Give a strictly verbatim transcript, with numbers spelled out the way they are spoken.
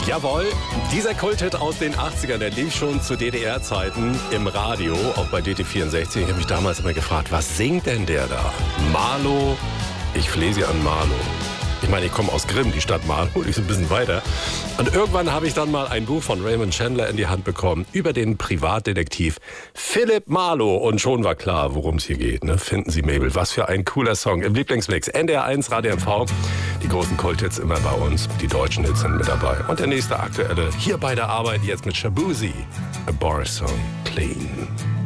Jawohl, dieser Kulthit aus den achtzigern, der lief schon zu D D R-Zeiten im Radio, auch bei D T vierundsechzig. Ich habe mich damals immer gefragt, was singt denn der da? Marlo, ich flehe Sie an Marlo. Ich meine, ich komme aus Grimm, die Stadt Marlo, die ist ein bisschen weiter. Und irgendwann habe ich dann mal ein Buch von Raymond Chandler in die Hand bekommen über den Privatdetektiv Philipp Marlowe. Und schon war klar, worum es hier geht. Ne? Finden Sie Mabel, was für ein cooler Song im Lieblingsmix. N D R eins, Radio M V, die großen Kulthits immer bei uns. Die deutschen Hits sind mit dabei. Und der nächste aktuelle hier bei der Arbeit jetzt mit Shabuzi. A Bar Song, Clean.